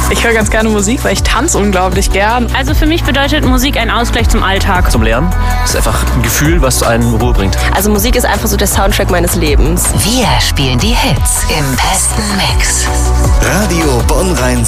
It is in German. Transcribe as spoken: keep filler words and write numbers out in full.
Ich höre ganz gerne Musik, weil ich tanze unglaublich gern. Also für mich bedeutet Musik ein Ausgleich zum Alltag. Zum Lernen. Das ist einfach ein Gefühl, was einen Ruhe bringt. Also Musik ist einfach so der Soundtrack meines Lebens. Wir spielen die Hits im besten Mix. Radio Bonn-Rhein